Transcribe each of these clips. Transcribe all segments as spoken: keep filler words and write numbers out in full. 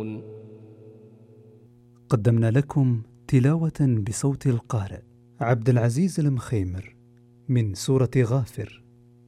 قدمنا لكم تلاوة بصوت القارئ عبد العزيز المخيمر من سورة غافر.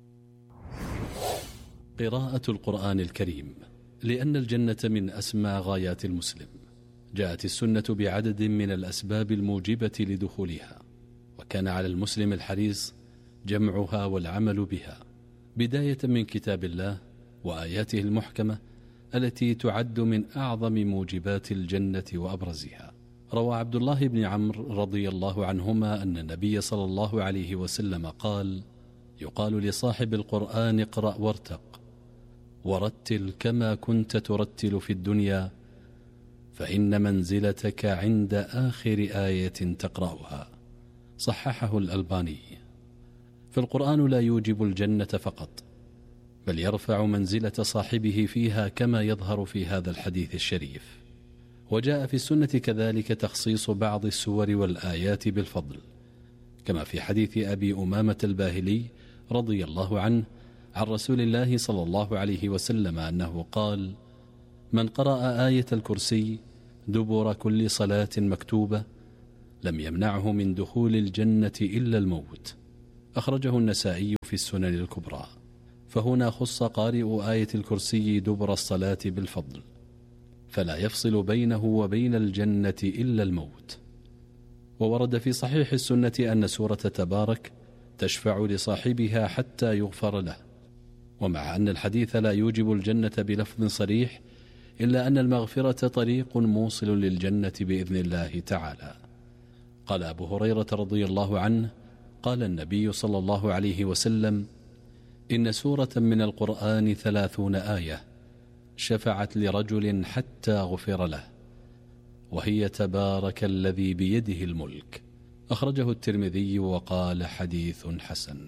قراءة القرآن الكريم، لأن الجنة من أسمى غايات المسلم. جاءت السنة بعدد من الأسباب الموجبة لدخولها، وكان على المسلم الحريص جمعها والعمل بها، بداية من كتاب الله وآياته المحكمة التي تعد من أعظم موجبات الجنة وأبرزها. روى عبد الله بن عمرو رضي الله عنهما أن النبي صلى الله عليه وسلم قال: يقال لصاحب القرآن اقرأ وارتق ورتل كما كنت ترتل في الدنيا، فإن منزلتك عند آخر آية تقرأها. صححه الألباني. فالقرآن لا يوجب الجنة فقط، بل يرفع منزلة صاحبه فيها، كما يظهر في هذا الحديث الشريف. وجاء في السنة كذلك تخصيص بعض السور والآيات بالفضل، كما في حديث أبي أمامة الباهلي رضي الله عنه عن رسول الله صلى الله عليه وسلم أنه قال: من قرأ آية الكرسي دبر كل صلاة مكتوبة لم يمنعه من دخول الجنة إلا الموت. أخرجه النسائي في السنن الكبرى. فهنا خص قارئ آية الكرسي دبر الصلاة بالفضل، فلا يفصل بينه وبين الجنة إلا الموت. وورد في صحيح السنة أن سورة تبارك تشفع لصاحبها حتى يغفر له. ومع أن الحديث لا يوجب الجنة بلفظ صريح، إلا أن المغفرة طريق موصل للجنة بإذن الله تعالى. قال أبو هريرة رضي الله عنه: قال النبي صلى الله عليه وسلم: إن سورة من القرآن ثلاثون آية شفعت لرجل حتى غفر له، وهي تبارك الذي بيده الملك. أخرجه الترمذي وقال حديث حسن.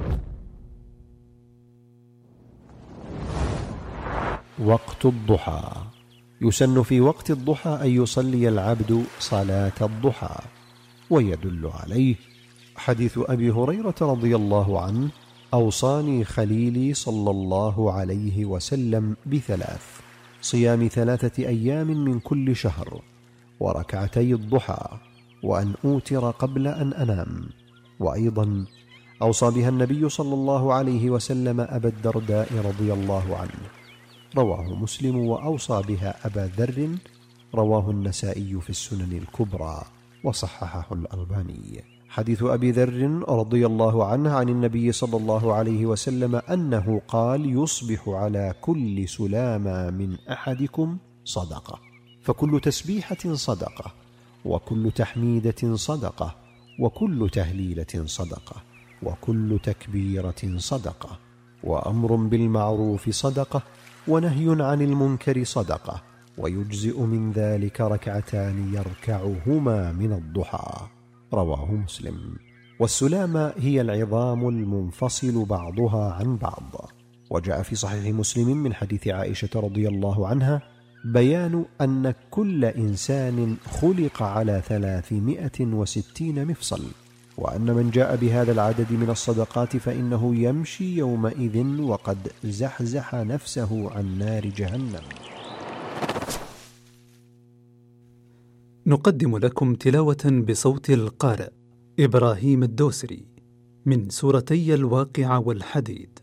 وقت الضحى. يسن في وقت الضحى أن يصلي العبد صلاة الضحى، ويدل عليه حديث أبي هريرة رضي الله عنه: أوصاني خليلي صلى الله عليه وسلم بثلاث: صيام ثلاثة أيام من كل شهر، وركعتي الضحى، وأن أوتر قبل أن أنام. وأيضا أوصى بها النبي صلى الله عليه وسلم أبا الدرداء رضي الله عنه. رواه مسلم. وأوصى بها أبا ذر، رواه النسائي في السنن الكبرى، وصححه الألباني. حديث أبي ذر رضي الله عنه عن النبي صلى الله عليه وسلم أنه قال: يصبح على كل سلامة من أحدكم صدقة، فكل تسبيحة صدقة، وكل تحميدة صدقة، وكل تهليلة صدقة، وكل تكبيرة صدقة، وأمر بالمعروف صدقة، ونهي عن المنكر صدقة، ويجزئ من ذلك ركعتان يركعهما من الضحى. رواه مسلم. والسلامة هي العظام المنفصل بعضها عن بعض. وجاء في صحيح مسلم من حديث عائشة رضي الله عنها بيان أن كل إنسان خلق على ثلاثمائة وستين مفصل، وأن من جاء بهذا العدد من الصدقات فإنه يمشي يومئذ وقد زحزح نفسه عن نار جهنم. نقدم لكم تلاوة بصوت القارئ إبراهيم الدوسري من سورتي الواقعة والحديد.